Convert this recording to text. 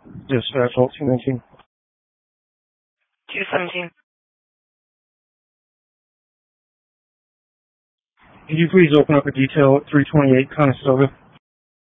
Dispatch Alt 219. 217. Could you please open up a detail at 328 Conestoga?